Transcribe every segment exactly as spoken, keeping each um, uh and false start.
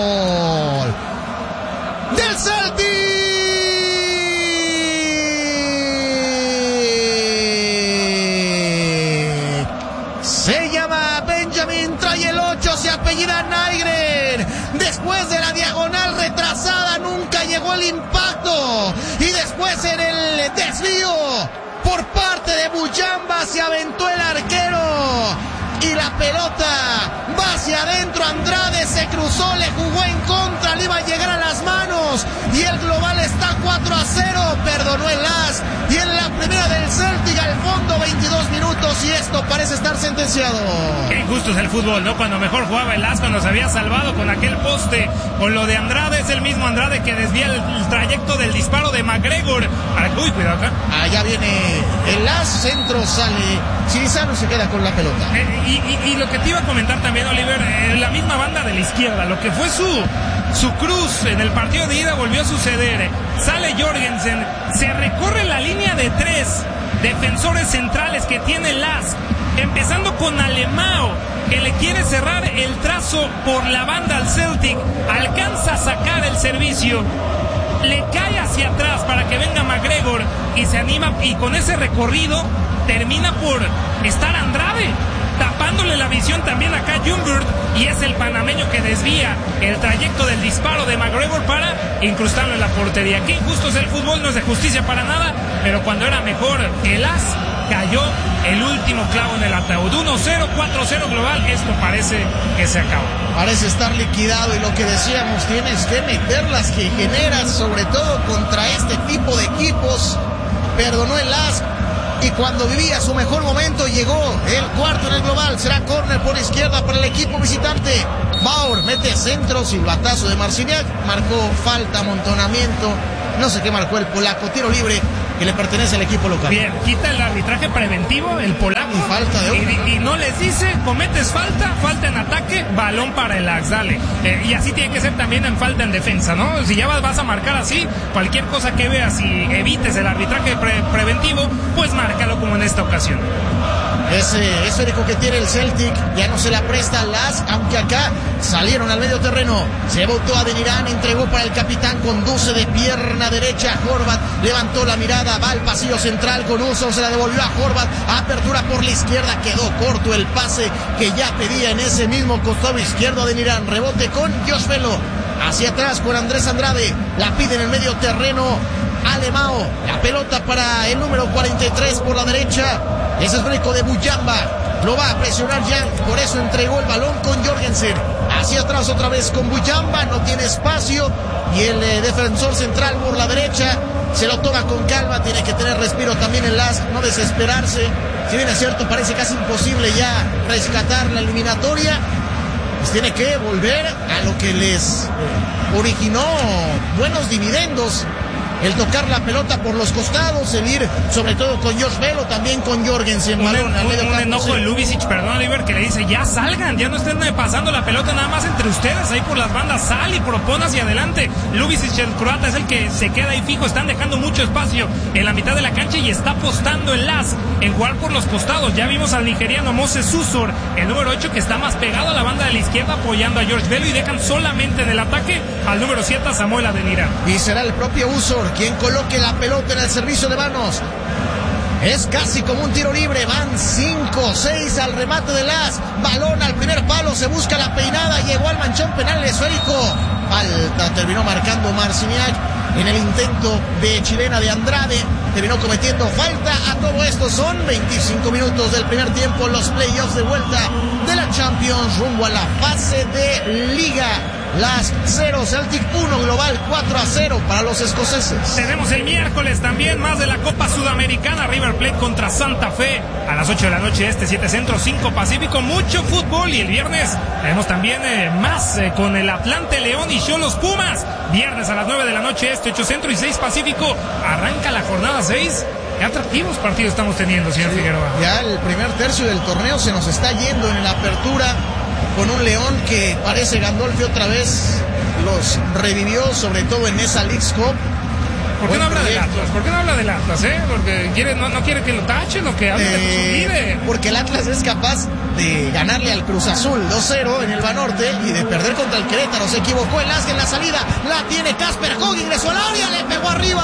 del Celtic. Se llama Benjamin, trae el ocho, se apellida Nygren. Después de la diagonal retrasada nunca llegó el impacto. Y después en el desvío por parte de Mujamba se aventó el arquero. Y la pelota va hacia adentro. Andrade se cruzó, le jugó en contra, le iba a llegar a las manos. Y el global está cuatro a cero. Perdonó el as. Y en la primera del Celtic al fondo, veintidós minutos. Y esto parece estar sentenciado. Qué injusto es el fútbol, ¿no? Cuando mejor jugaba el as, cuando se había salvado con aquel poste. Con lo de Andrade, es el mismo Andrade que desvía el, el trayecto del disparo de McGregor. Uy, cuidado acá. Allá viene el as, centro, sale Chirizano y se queda con la pelota. Eh, y, y, y lo que te iba a comentar también, Oliver, eh, la misma banda de la izquierda, lo que fue su, su cruz en el partido de ida volvió a suceder. Sale Jorgensen, se recorre la línea de tres defensores centrales que tiene el as, empezando con Alemão, que le quiere cerrar el trazo por la banda al Celtic, alcanza a sacar el servicio, le cae hacia atrás para que venga McGregor y se anima, y con ese recorrido termina por estar Andrade tapándole la visión también acá a Ljungberg, y es el panameño que desvía el trayecto del disparo de McGregor para incrustarlo en la portería. Qué injusto es el fútbol, no es de justicia para nada, pero cuando era mejor el as, cayó el último clavo en el ataúd. uno cero, cuatro cero global, esto parece que se acaba. Parece estar liquidado, y lo que decíamos, tienes que meter las que generas, sobre todo contra este tipo de equipos. Perdonó el as, y cuando vivía su mejor momento llegó el cuarto en el global. Será córner por izquierda para el equipo visitante. Bauer mete centro, silbatazo de Marciniak, marcó falta, amontonamiento, no sé qué marcó el polaco, tiro libre que le pertenece al equipo local. Bien, quita el arbitraje preventivo, el polaco. Y falta de y, y, y no les dice, cometes falta, falta en ataque, balón para el Ajax, dale. Eh, y así tiene que ser también en falta en defensa, ¿no? Si ya vas, vas a marcar así, cualquier cosa que veas y evites el arbitraje pre- preventivo, pues márcalo como en esta ocasión. Ese esférico que tiene el Celtic ya no se la presta al as, aunque acá salieron al medio terreno. Se botó a Denirán, entregó para el capitán, conduce de pierna derecha a Horvat, levantó la mirada, va al pasillo central con uso, se la devolvió a Horvat, apertura por la izquierda, quedó corto el pase que ya pedía en ese mismo costado izquierdo de Denirán. Rebote con Josh Velo, hacia atrás con Andrés Andrade, la pide en el medio terreno Alemão, la pelota para el número cuarenta y tres por la derecha. Ese es breco de Mujamba, lo va a presionar Jan, por eso entregó el balón con Jorgensen. Hacia atrás otra vez con Mujamba, no tiene espacio, y el eh, defensor central por la derecha se lo toma con calma, tiene que tener respiro también el as, no desesperarse. Si bien es cierto, parece casi imposible ya rescatar la eliminatoria, pues tiene que volver a lo que les originó buenos dividendos. El tocar la pelota por los costados, el ir sobre todo con Josh Velo, también con Jorgensen. Un, balón, un, un, un enojo de sí. Ljubicic, perdón, Oliver, que le dice, ya salgan, ya no estén pasando la pelota nada más entre ustedes, ahí por las bandas, sal y propon hacia adelante. Ljubicic, el croata, es el que se queda ahí fijo, están dejando mucho espacio en la mitad de la cancha y está apostando el as en jugar por los costados. Ya vimos al nigeriano Moses Usor, el número ocho, que está más pegado a la banda de la izquierda apoyando a George Velo, y dejan solamente en el ataque al número siete, a Samuel Adenirán. Y será el propio Usor quien coloque la pelota en el servicio de manos. Es casi como un tiro libre, van cinco seis al remate del as, balón al primer palo, se busca la peinada, llegó al manchón penal esférico, falta, terminó marcando Marciniak en el intento de chilena de Andrade, terminó cometiendo falta. A todo esto son veinticinco minutos del primer tiempo, los playoffs de vuelta de la Champions rumbo a la fase de Liga. Las cero, Celtic uno, global cuatro a cero para los escoceses. Tenemos el miércoles también más de la Copa Sudamericana, River Plate contra Santa Fe a las ocho de la noche este, siete centro, cinco pacífico, mucho fútbol. Y el viernes tenemos también eh, más eh, con el Atlante León y Xolos Pumas, viernes a las nueve de la noche este, ocho centro y seis pacífico, arranca la jornada seis. Qué atractivos partidos estamos teniendo, señor sí, Figueroa. Ya el primer tercio del torneo se nos está yendo en la apertura, con un León que parece Gandolfi otra vez los revivió, sobre todo en esa Leagues Cup. ¿Por qué no habla del Atlas? ¿Por qué no habla del Atlas, eh? Porque quiere, no, no quiere que lo tachen o que hable eh, de su líder. Porque el Atlas es capaz de ganarle al Cruz Azul dos cero en el Banorte y de perder contra el Querétaro. Se equivocó el Lask en la salida. La tiene Casper Hogg, ingresó al área, le pegó arriba.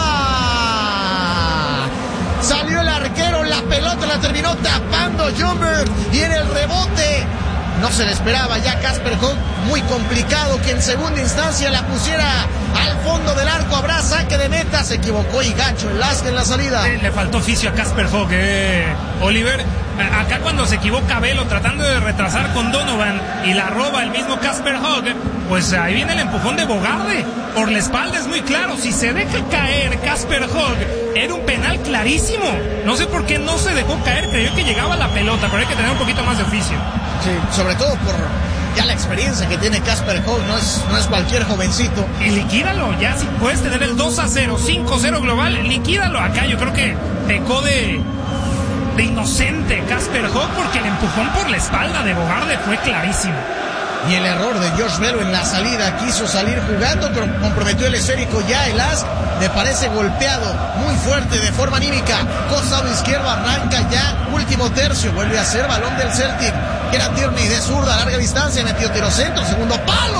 Salió el arquero, la pelota la terminó tapando Ljungberg y en el rebote no se le esperaba ya Casper Hogg, muy complicado que en segunda instancia la pusiera al fondo del arco, habrá saque de meta, se equivocó y gacho el Lask en la salida. Eh, le faltó oficio a Casper Hogg, eh, Oliver. Acá cuando se equivoca Velo tratando de retrasar con Donovan y la roba el mismo Casper Hogg, pues ahí viene el empujón de Bogarde por la espalda, es muy claro. Si se deja caer Casper Hogg, era un penal clarísimo. No sé por qué no se dejó caer, creyó que llegaba la pelota, pero hay que tener un poquito más de oficio. Sí, sobre todo por ya la experiencia que tiene Casper Hogg, no es, no es cualquier jovencito. Y liquídalo, ya si puedes tener el dos a cero, cinco cero global, liquídalo. Acá yo creo que pecó de... de inocente Casper Hogg porque el empujón por la espalda de Bogarde fue clarísimo. Y el error de Josh Velo en la salida, quiso salir jugando, pero comprometió el esférico ya el Lask, me parece golpeado muy fuerte de forma anímica. Costado izquierdo arranca ya, último tercio, vuelve a ser balón del Celtic. Kieran Tierney de zurda a larga distancia, metió tiro centro, segundo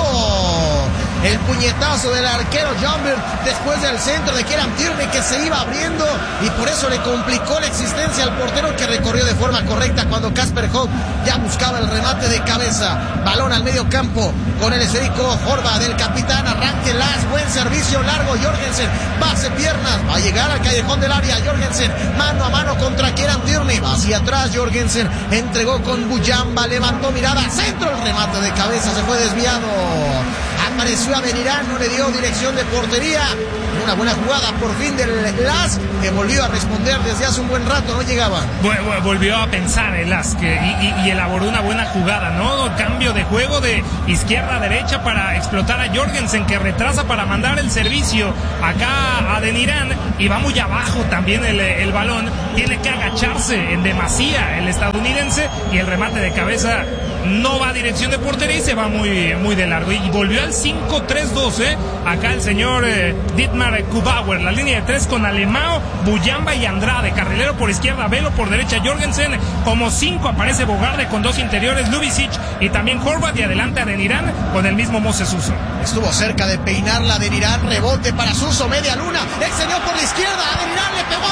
palo. El puñetazo del arquero Ljungberg después del centro de Kieran Tierney que se iba abriendo y por eso le complicó la existencia al portero que recorrió de forma correcta cuando Casper Hogg ya buscaba el remate de cabeza. Balón al medio campo con el esférico Horva del capitán, arranque Lask, buen servicio largo Jorgensen, base piernas, va a llegar al callejón del área Jorgensen, mano a mano contra Kieran Tierney, va hacia atrás Jorgensen, entregó con Bujamba, levantó mirada, centro, el remate de cabeza se fue desviado. Apareció Adeniran, no le dio dirección de portería. Una buena jugada por fin del Lask, que volvió a responder desde hace un buen rato, no llegaba. Volvió a pensar el Lask y, y, y elaboró una buena jugada, ¿no? Cambio de juego de izquierda a derecha para explotar a Jorgensen, que retrasa para mandar el servicio acá a Adeniran y va muy abajo también el, el balón. Tiene que agacharse en demasía el estadounidense y el remate de cabeza no va a dirección de portería y se va muy, muy de largo. Y volvió al cinco tres dos, ¿eh? Acá el señor eh, Dietmar Kubauer, la línea de tres con Alemão, Bujamba y Andrade. Carrilero por izquierda, Velo por derecha, Jorgensen. Como cinco aparece Bogarde con dos interiores, Ljubicic y también Horvat. Y adelante Adeniran con el mismo Moses Suso. Estuvo cerca de peinarla Adeniran, rebote para Suso, media luna. Extendió por la izquierda, Adeniran le pegó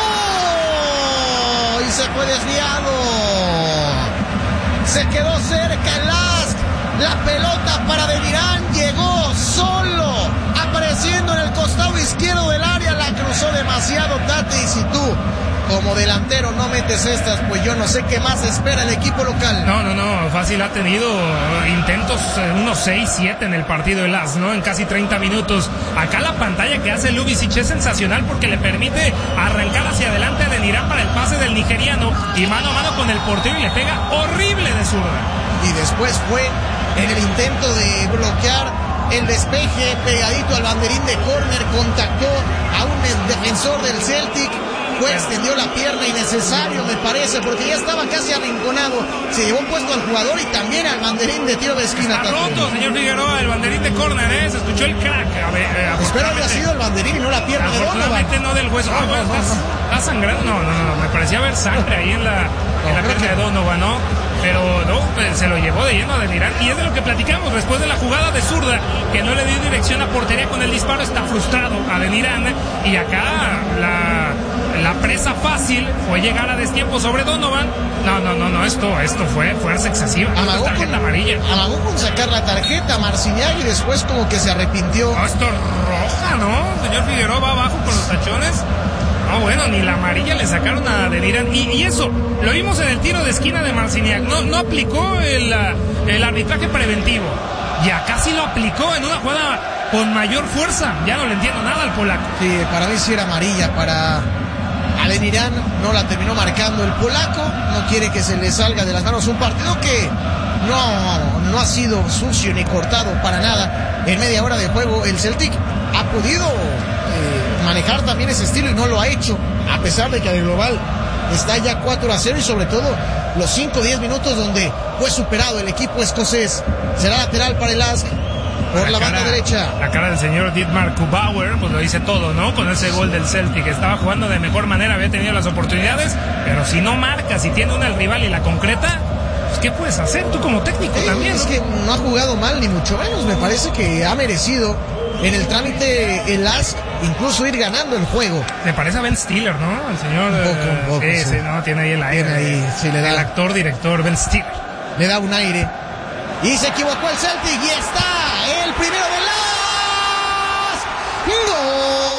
abajo y se fue desviado. Se quedó cerca el Lask, la pelota para Adeniran, llegó solo, apareciendo en el costado izquierdo del área, la cruzó demasiado Tate, y si tú como delantero no metes estas, pues yo no sé qué más espera el equipo local. No, no, no, fácil ha tenido intentos, unos seis, siete en el partido de Lask, ¿no? En casi treinta minutos. Acá la pantalla que hace Ljubicic es sensacional porque le permite arrancar hacia adelante a Adeniran para el pase del nigeriano y mano a mano con el portero y le pega horrible de zurda. Y después fue en el intento de bloquear el despeje pegadito al banderín de córner, contactó a un defensor del Celtic. Fue, extendió la pierna, innecesario me parece, porque ya estaba casi arrinconado. Se llevó puesto al jugador y también al banderín de tiro de esquina. Está roto, señor Figueroa, el banderín de córner, ¿eh? Se escuchó el crack. A ver, eh, espero haya sido el banderín y no la pierna de Donovan. Afortunadamente no del hueso. Ah, bueno, no, no, ¿estás, no. ¿Estás sangrando? No, no, no, me parecía ver sangre ahí en la, no, en la pierna que... de Donovan, ¿no? Pero no, pues, se lo llevó de lleno a Adeniran. Y es de lo que platicamos después de la jugada de zurda, que no le dio dirección a portería con el disparo. Está frustrado Adeniran. Y acá la, la presa fácil fue llegar a destiempo sobre Donovan. No, no, no, no, esto, esto fue fuerza excesiva. Amagó tarjeta con, amarilla. Amagó con sacar la tarjeta Marciniak y después como que se arrepintió. No, esto roja, ¿no? Señor Figueroa va abajo con los tachones. No, bueno, ni la amarilla le sacaron a Adeniran. Y, y eso, lo vimos en el tiro de esquina de Marciniak. No, no aplicó el, el arbitraje preventivo. Y acá sí lo aplicó en una jugada con mayor fuerza. Ya no le entiendo nada al polaco. Sí, para mí sí era amarilla. Para Adeniran no la terminó marcando el polaco. No quiere que se le salga de las manos un partido que no, no ha sido sucio ni cortado para nada. En media hora de juego el Celtic ha podido eh, manejar también ese estilo y no lo ha hecho, a pesar de que el global está ya cuatro a cero y sobre todo los cinco a diez minutos donde fue superado el equipo escocés. Será lateral para el Lask. por la, la banda cara, derecha. La cara del señor Dietmar Kubauer, pues lo dice todo, ¿no? Con ese gol del Celtic, estaba jugando de mejor manera, había tenido las oportunidades, pero si no marca, si tiene una el rival y la concreta, pues ¿qué puedes hacer tú como técnico Eh, también? Es ¿no? que no ha jugado mal, ni mucho menos. Me parece que ha merecido en el trámite el A S incluso ir ganando el juego. Me parece a Ben Stiller, ¿no? El señor. Un poco, un poco, sí, sí. sí, no, tiene ahí el aire. Tiene ahí, sí, le da. El actor, director, Ben Stiller. Le da un aire. Y se equivocó el Celtic y está el primero del A S. ¡Gol!